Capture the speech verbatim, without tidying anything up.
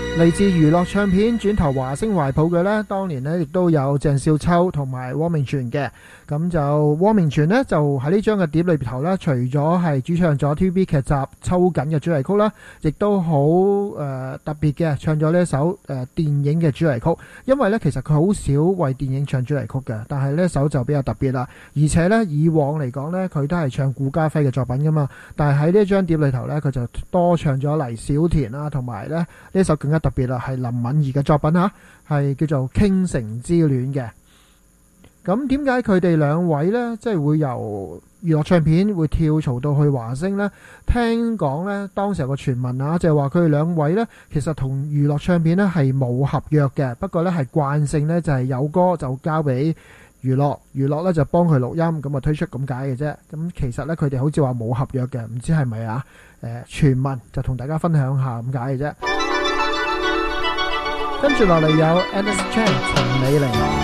嚟自娛樂唱片轉投華星懷抱嘅呢，當年呢亦都有鄭少秋同埋汪明荃嘅。咁就汪明荃呢，就喺呢張嘅碟裏頭呢，除咗係主唱咗 T V B 劇集《秋瑾》嘅主題曲啦，亦都好誒、呃、特別嘅唱咗呢一首誒、呃、電影嘅主題曲。因為呢，其實佢好少為電影唱主題曲嘅，但係呢一首就比較特別啦。而且呢，以往嚟講呢，佢都係唱顧嘉輝嘅作品噶嘛，但係喺呢一張碟裏頭呢，佢就多唱咗黎小田啦，同埋呢呢首更加特別啦，係林敏怡嘅作品吓，係叫做《傾城之戀》嘅。咁點解佢哋兩位呢，即係會由娛樂唱片會跳槽到去華星呢？聽講呢，當時有個傳聞啊，就係話佢哋兩位呢，其實同娛樂唱片呢係冇合約嘅，不過呢係慣性呢，就係有歌就交俾娛樂，娛樂呢就幫佢錄音，咁啊推出咁解嘅啫。咁其實呢，佢哋好似話冇合約嘅，唔知係咪啊？誒，傳聞就同大家分享下咁解嘅啫。跟住落嚟有 Agnes Chan 陳美玲。